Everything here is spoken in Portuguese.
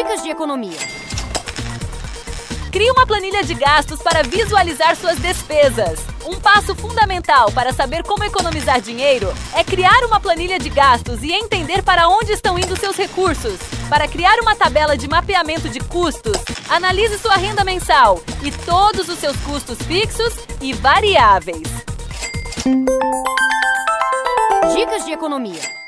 Dicas de economia. Crie uma planilha de gastos para visualizar suas despesas. Um passo fundamental para saber como economizar dinheiro é criar uma planilha de gastos e entender para onde estão indo seus recursos. Para criar uma tabela de mapeamento de custos, analise sua renda mensal e todos os seus custos fixos e variáveis. Dicas de economia.